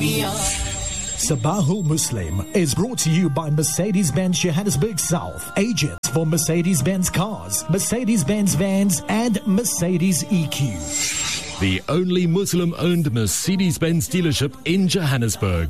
Sabahul Muslim is brought to you by Mercedes-Benz Johannesburg South, agents for Mercedes-Benz cars, Mercedes-Benz vans, and Mercedes EQ. The only Muslim-owned Mercedes-Benz dealership in Johannesburg.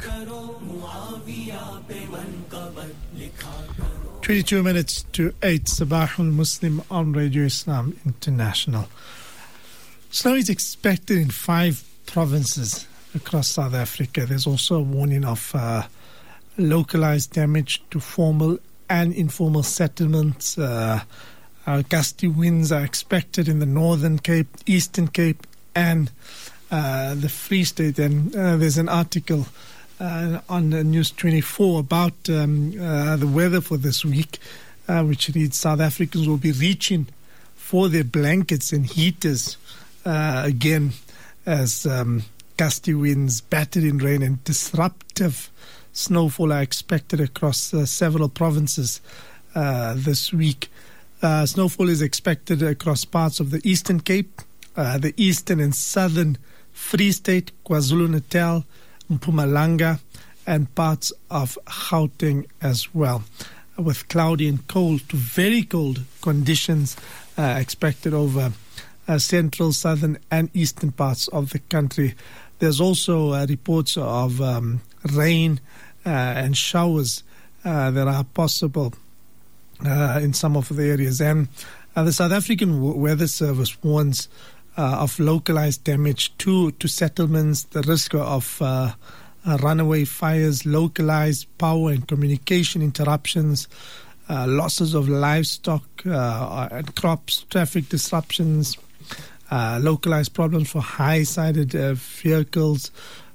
22 minutes to 8, Sabahul Muslim on Radio Islam International. Snow is expected in 5 provinces across South Africa. There's also a warning of localized damage to formal and informal settlements. Gusty winds are expected in the Northern Cape, Eastern Cape, and the Free State. And there's an article on News 24 about the weather for this week, which reads, South Africans will be reaching for their blankets and heaters again as gusty winds, battering rain, and disruptive snowfall are expected across several provinces this week. Snowfall is expected across parts of the Eastern Cape, the Eastern and Southern Free State, KwaZulu-Natal, Mpumalanga, and parts of Gauteng as well, with cloudy and cold to very cold conditions expected over central, southern, and eastern parts of the country. There's also reports of rain and showers that are possible in some of the areas. And the South African Weather Service warns of localized damage to settlements, the risk of runaway fires, localized power and communication interruptions, losses of livestock and crops, traffic disruptions, localized problems for high-sided vehicles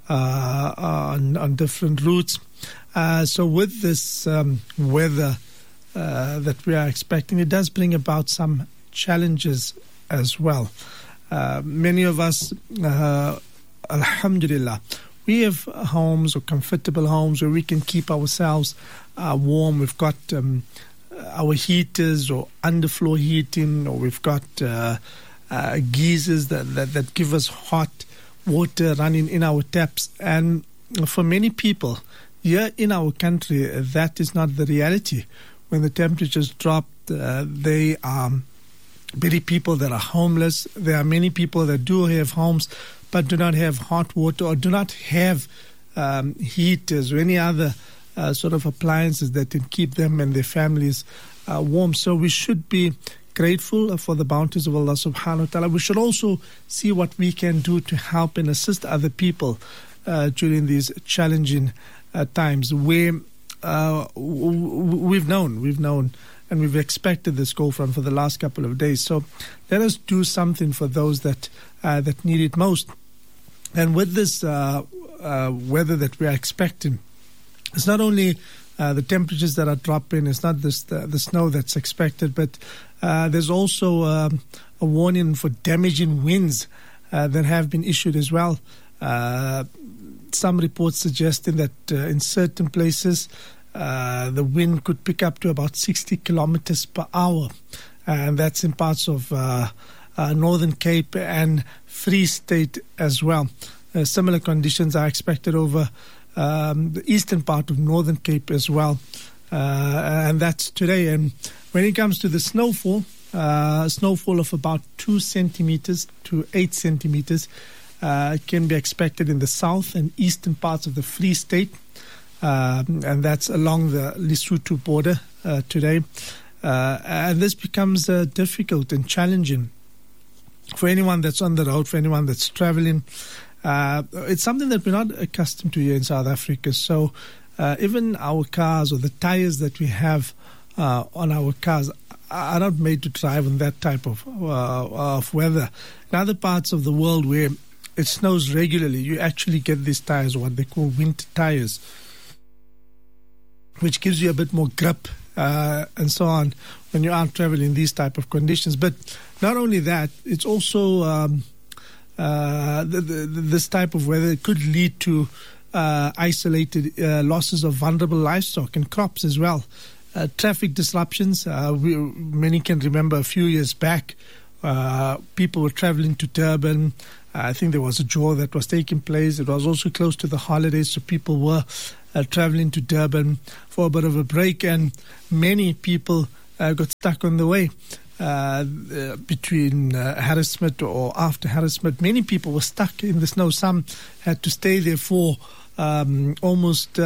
on different routes. So with this weather that we are expecting, it does bring about some challenges as well. Many of us, alhamdulillah, we have homes or comfortable homes where we can keep ourselves warm. We've got our heaters or underfloor heating, or we've got geysers that give us hot water running in our taps. And for many people here in our country, that is not the reality. When the temperatures drop, they are many people that are homeless. There are many people that do have homes but do not have hot water or do not have heaters or any other sort of appliances that can keep them and their families warm. So we should be grateful for the bounties of Allah subhanahu wa ta'ala. We should also see what we can do to help and assist other people during these challenging times where we've known and we've expected this cold front for the last couple of days. So let us do something for those that need it most. And with this weather that we are expecting, it's not only the temperatures that are dropping, it's not the snow that's expected, but there's also a warning for damaging winds that have been issued as well. Some reports suggesting that in certain places the wind could pick up to about 60 kilometers per hour, and that's in parts of Northern Cape and Free State as well. Similar conditions are expected over the eastern part of Northern Cape as well, and that's today. And when it comes to the snowfall of about 2 centimeters to 8 centimeters can be expected in the south and eastern parts of the Free State, and that's along the Lesotho border today. And this becomes difficult and challenging for anyone that's on the road, for anyone that's traveling. It's something that we're not accustomed to here in South Africa. So even our cars or the tires that we have on our cars are not made to drive in that type of weather. In other parts of the world where it snows regularly, you actually get these tires, what they call winter tires, which gives you a bit more grip and so on when you are traveling in these type of conditions. But not only that, it's also this type of weather could lead to isolated losses of vulnerable livestock and crops as well. Traffic disruptions. Many can remember a few years back, people were traveling to Durban I think there was a draw that was taking place. It was also close to the holidays, so people were traveling to Durban for a bit of a break, and many people got stuck on the way between Harrismith or after Harrismith. Many people were stuck in the snow. Some had to stay there for almost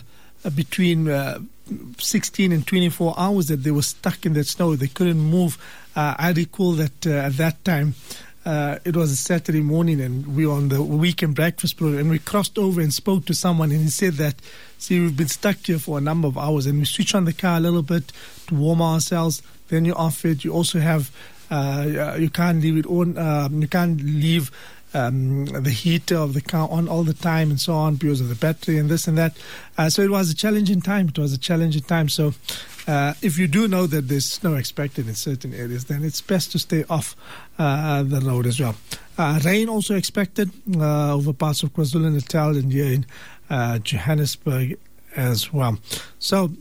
between 16 and 24 hours that they were stuck in that snow. They couldn't move. I recall that at that time, it was a Saturday morning and we were on the weekend breakfast program, and we crossed over and spoke to someone, and he said that, see, we've been stuck here for a number of hours, and we switch on the car a little bit to warm ourselves, then you're off it. You also have, you can't leave it on, you can't leave the heater of the car on all the time and so on because of the battery and this and that. So it was a challenging time. So if you do know that there's snow expected in certain areas, then it's best to stay off the road as well. Rain also expected over parts of KwaZulu-Natal and here in Johannesburg as well. So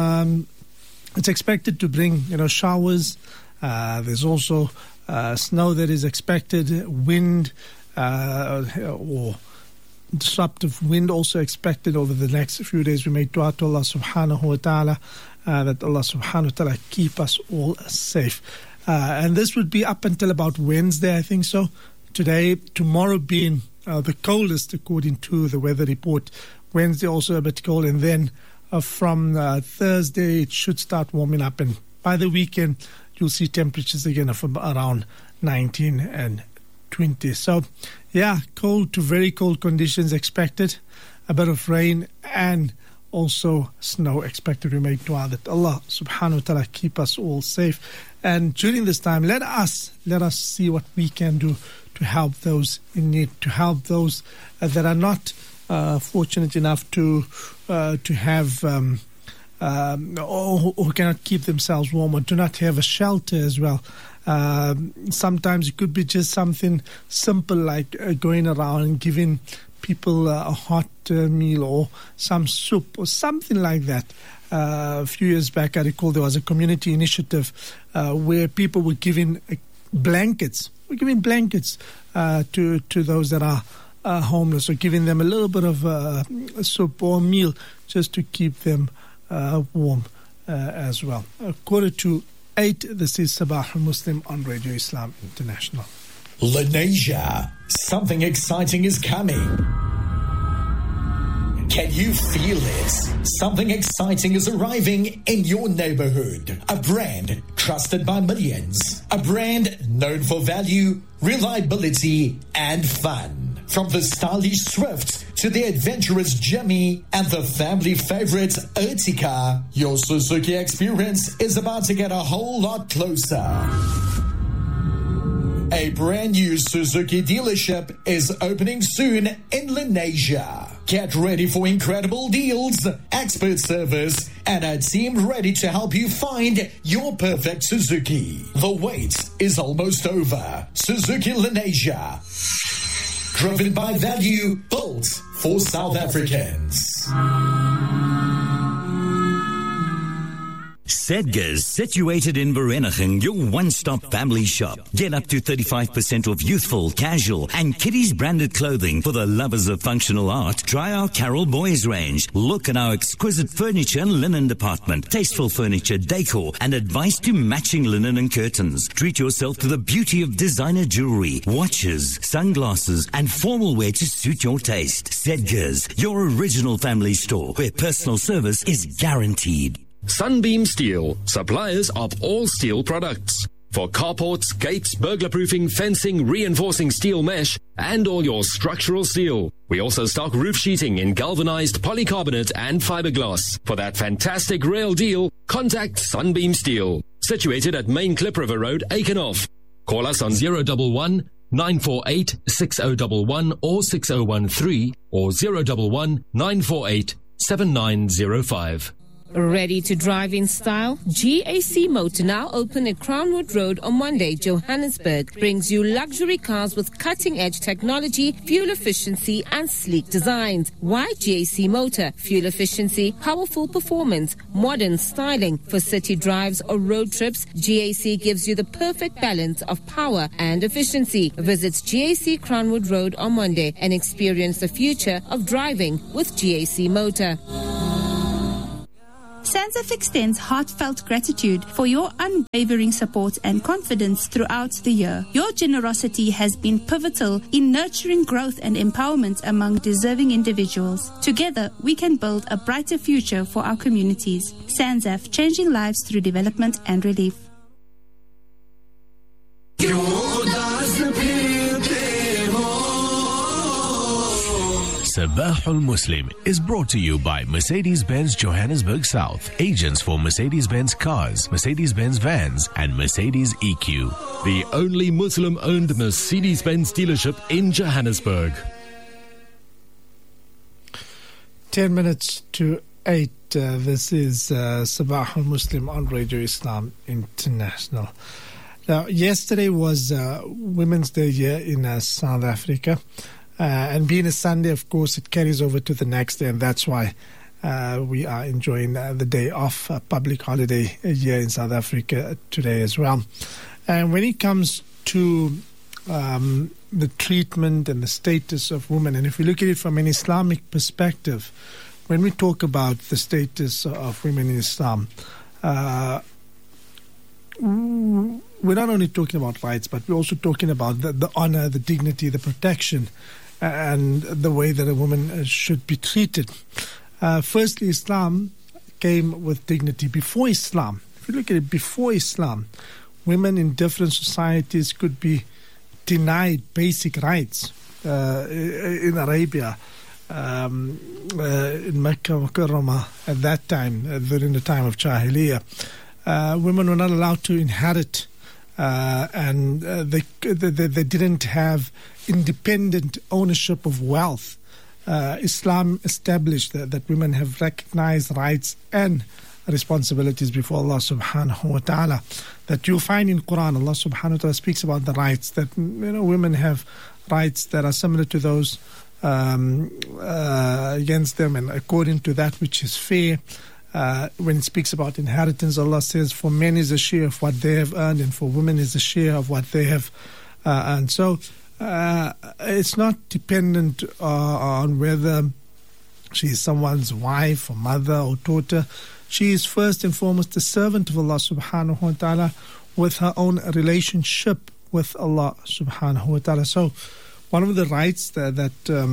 it's expected to bring, showers. There's also snow that is expected, wind or disruptive wind also expected over the next few days. We may dua to Allah subhanahu wa ta'ala that Allah subhanahu wa ta'ala keep us all safe. And this would be up until about Wednesday, I think so. Tomorrow being the coldest according to the weather report. Wednesday also a bit cold, and then from Thursday it should start warming up, and by the weekend you'll see temperatures again of around 19 and 20. So, yeah, cold to very cold conditions expected. A bit of rain and also snow expected. We make dua that Allah subhanahu wa ta'ala keep us all safe. And during this time, let us see what we can do to help those in need, to help those that are not fortunate enough to have or who cannot keep themselves warm or do not have a shelter as well. Sometimes it could be just something simple like going around and giving people a hot meal or some soup or something like that. A few years back, I recall there was a community initiative where people were giving blankets. We're giving blankets to those that are homeless, or giving them a little bit of a soup or a meal just to keep them warm as well. 7:45, this is Sabah al-Muslim on Radio Islam International. Lenasia, something exciting is coming. Can you feel it? Something exciting is arriving in your neighborhood. A brand trusted by millions. A brand known for value, reliability, and fun. From the stylish Swift to the adventurous Jimmy and the family favorite Ertiga, your Suzuki experience is about to get a whole lot closer. A brand new Suzuki dealership is opening soon in Lenasia. Get ready for incredible deals, expert service, and a team ready to help you find your perfect Suzuki. The wait is almost over. Suzuki Lenasia. Driven by value, built for South Africans. Sedgars, situated in Vereeniging, your one-stop family shop. Get up to 35% off youthful, casual, and kiddies branded clothing for the lovers of functional art. Try our Carol Boys range. Look at our exquisite furniture and linen department. Tasteful furniture, decor, and advice to matching linen and curtains. Treat yourself to the beauty of designer jewelry, watches, sunglasses, and formal wear to suit your taste. Sedgars, your original family store where personal service is guaranteed. Sunbeam Steel, suppliers of all steel products. For carports, gates, burglar-proofing, fencing, reinforcing steel mesh, and all your structural steel. We also stock roof sheeting in galvanized polycarbonate and fiberglass. For that fantastic rail deal, contact Sunbeam Steel. Situated at Main Klip River Road, Aikenhof. Call us on 011 948 6011 or 6013 or 011 948 7905. Ready to drive in style? GAC Motor, now open at Crownwood Road on Monday, Johannesburg, brings you luxury cars with cutting-edge technology, fuel efficiency and sleek designs. Why GAC Motor? Fuel efficiency, powerful performance, modern styling. For city drives or road trips, GAC gives you the perfect balance of power and efficiency. Visit GAC Crownwood Road on Monday and experience the future of driving with GAC Motor. SANZAF extends heartfelt gratitude for your unwavering support and confidence throughout the year. Your generosity has been pivotal in nurturing growth and empowerment among deserving individuals. Together, we can build a brighter future for our communities. SANZAF, changing lives through development and relief. Sabahul Muslim is brought to you by Mercedes-Benz Johannesburg South, agents for Mercedes-Benz cars, Mercedes-Benz vans, and Mercedes EQ. The only Muslim-owned Mercedes-Benz dealership in Johannesburg. 10 minutes to 8. This is Sabahul Muslim on Radio Islam International. Now, yesterday was Women's Day here in South Africa. And being a Sunday, of course, it carries over to the next day, and that's why we are enjoying the day off, a public holiday here in South Africa today as well. And when it comes to the treatment and the status of women, and if we look at it from an Islamic perspective, when we talk about the status of women in Islam, we're not only talking about rights, but we're also talking about the honor, the dignity, the protection, and the way that a woman should be treated. Firstly, Islam came with dignity. Before Islam, if you look at it, before Islam, women in different societies could be denied basic rights. In Arabia, in Mecca, Mukarramah, at that time, during the time of Jahiliyyah, women were not allowed to inherit, and they didn't have independent ownership of wealth. Islam established that women have recognized rights and responsibilities before Allah subhanahu wa ta'ala. That you'll find in Quran, Allah subhanahu wa ta'ala speaks about the rights, that women have rights that are similar to those against them and according to that which is fair. When it speaks about inheritance, Allah says, for men is a share of what they have earned, and for women is a share of what they have earned. So it's not dependent on whether she is someone's wife or mother or daughter. She is first and foremost a servant of Allah subhanahu wa ta'ala with her own relationship with Allah subhanahu wa ta'ala. So one of the rights that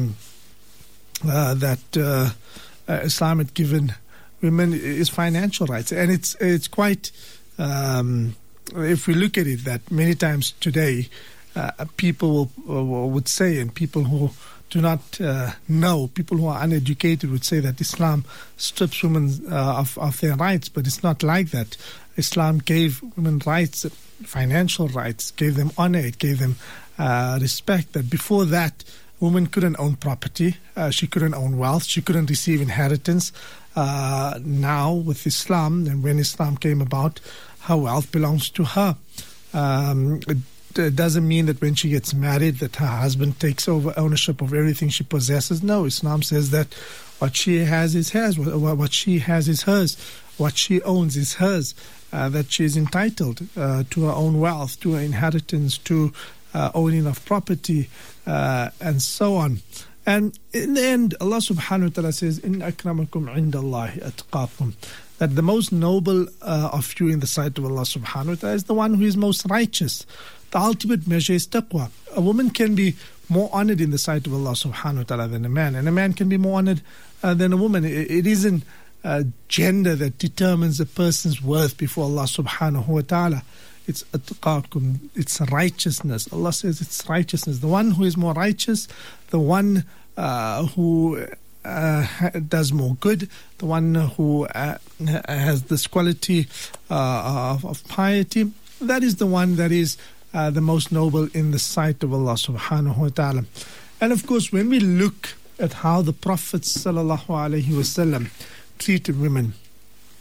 Islam had given women is financial rights. And it's quite, if we look at it, that many times today people would say, and people who do not know, people who are uneducated would say that Islam strips women of their rights, but it's not like that. Islam gave women rights, financial rights, gave them honor, it gave them respect. That before that, woman couldn't own property, she couldn't own wealth, she couldn't receive inheritance. Now with Islam, and when Islam came about, her wealth belongs to her. It doesn't mean that when she gets married that her husband takes over ownership of everything she possesses. No, Islam says that what she has is hers, what she has is hers, what she owns is hers, that she is entitled to her own wealth, to her inheritance, to owning of property, and so on. And in the end, Allah subhanahu wa ta'ala says, "Inna akramakum indallahi atqakum," that the most noble of you in the sight of Allah subhanahu wa ta'ala is the one who is most righteous. The ultimate measure is taqwa. A woman can be more honored in the sight of Allah subhanahu wa ta'ala than a man, and a man can be more honored than a woman. It isn't gender that determines a person's worth before Allah subhanahu wa ta'ala. It's atqakum, it's righteousness. Allah says it's righteousness. The one who is more righteous, the one who does more good, the one who has this quality of piety, that is the one that is the most noble in the sight of Allah subhanahu wa ta'ala. And of course, when we look at how the Prophet sallallahu alaihi wasallam treated women,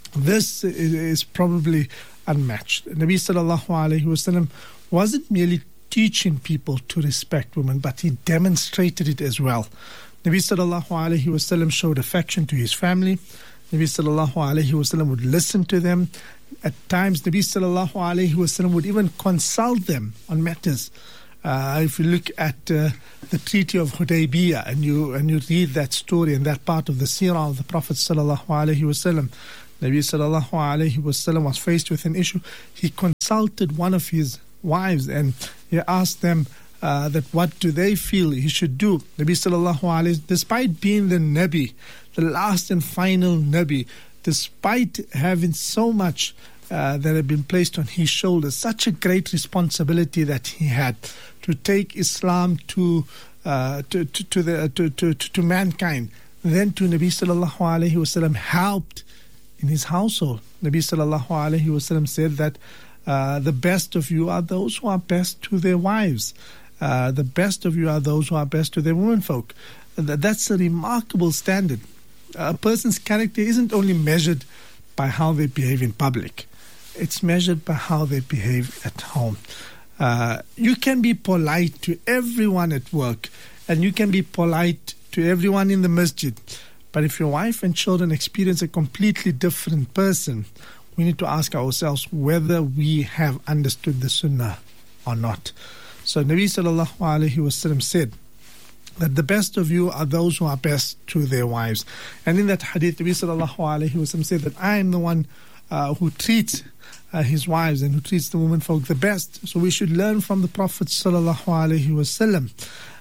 this is probably unmatched. Nabi sallallahu alayhi wasallam wasn't merely teaching people to respect women, but he demonstrated it as well. Nabi sallallahu alayhi wasallam showed affection to his family. Nabi sallallahu alayhi wasallam would listen to them. At times, Nabi sallallahu alayhi wasallam would even consult them on matters. If you look at the Treaty of Hudaybiyah and you read that story and that part of the seerah of the Prophet sallallahu alayhi wasallam, Nabi sallallahu alayhi wasallam was faced with an issue. He consulted one of his wives and he asked them that what do they feel he should do. Nabi sallallahu alayhi, despite being the Nabi, the last and final Nabi, despite having so much that had been placed on his shoulders, such a great responsibility that he had to take Islam to mankind, then to Nabi sallallahu alayhi wasallam helped in his household. Nabi sallallahu alayhi wasallam said that the best of you are those who are best to their wives. The best of you are those who are best to their womenfolk. That's a remarkable standard. A person's character isn't only measured by how they behave in public. It's measured by how they behave at home. You can be polite to everyone at work, and you can be polite to everyone in the masjid. But if your wife and children experience a completely different person, we need to ask ourselves whether we have understood the sunnah or not. So Nabi sallallahu alayhi wasallam said that the best of you are those who are best to their wives. And in that hadith, Nabi sallallahu alayhi wasallam said that I am the one who treats his wives and who treats the womenfolk the best. So we should learn from the Prophet sallallahu alayhi wasallam.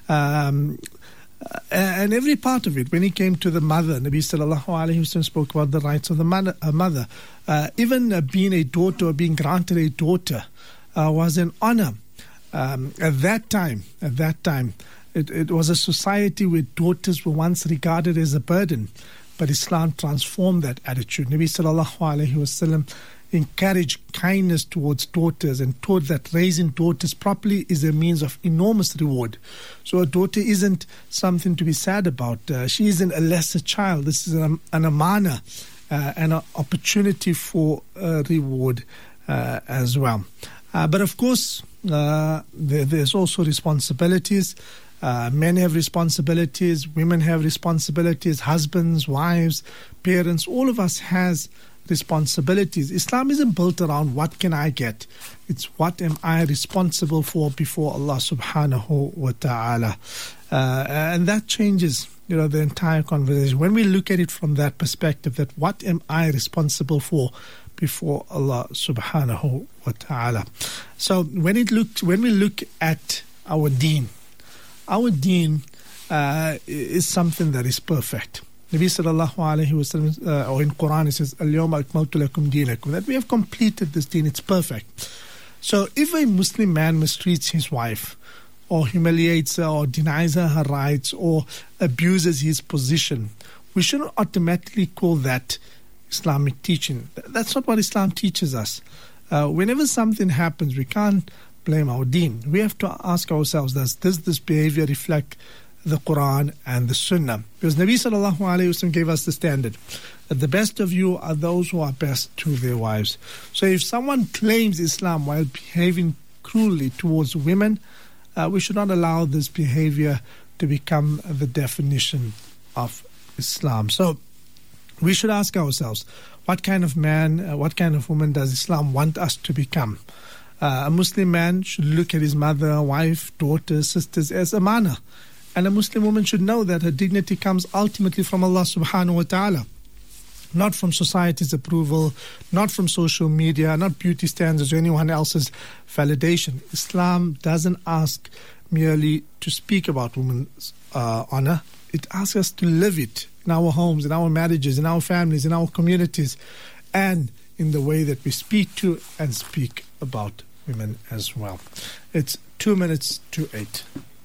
And every part of it. When he came to the mother, Nabi sallallahu alayhi wasallam spoke about the rights of the mother. Even being a daughter or being granted a daughter was an honor. At that time, it was a society where daughters were once regarded as a burden, but Islam transformed that attitude. Nabi sallallahu alayhi wasallam encouraged kindness towards daughters and taught that raising daughters properly is a means of enormous reward. So a daughter isn't something to be sad about. She isn't a lesser child. This is an amana, an opportunity for reward as well. But of course, there's also responsibilities. Men have responsibilities, women have responsibilities, husbands, wives, parents, all of us has responsibilities. Islam isn't built around what can I get. It's what am I responsible for before Allah subhanahu wa ta'ala. And that changes, the entire conversation. When we look at it from that perspective, that what am I responsible for before Allah subhanahu wa ta'ala. So when we look at our deen is something that is perfect. Nabi sallallahu alayhi wa sallam, or in Quran it says, Al-yawma akmaltu lakum deenakum, that we have completed this deen, it's perfect. So if a Muslim man mistreats his wife, or humiliates her, or denies her rights, or abuses his position, we shouldn't automatically call that Islamic teaching. That's not what Islam teaches us. Whenever something happens, we can't blame our deen. We have to ask ourselves, does this behavior reflect the Quran and the Sunnah? Because Nabi sallallahu alayhi wasallam gave us the standard that the best of you are those who are best to their wives. So if someone claims Islam while behaving cruelly towards women, we should not allow this behavior to become the definition of Islam. So we should ask ourselves, what kind of man, what kind of woman does Islam want us to become? A Muslim man should look at his mother, wife, daughters, sisters as amana. And a Muslim woman should know that her dignity comes ultimately from Allah subhanahu wa ta'ala. Not from society's approval, not from social media, not beauty standards or anyone else's validation. Islam doesn't ask merely to speak about women's honor. It asks us to live it in our homes, in our marriages, in our families, in our communities, and in the way that we speak to and speak about women as well. It's 8:02.